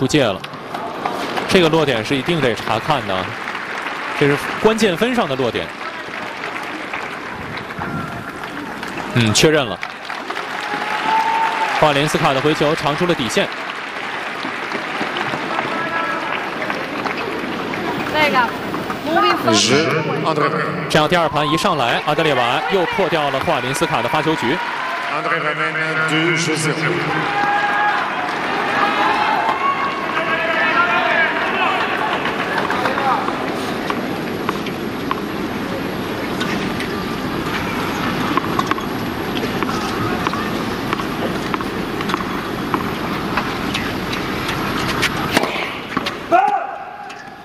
出界了。这个落点是一定得查看的，这是关键分上的落点。确认了。华连斯卡的回球长出了底线。这样第二盘一上来，阿德列瓦又破掉了华林斯卡的发球局。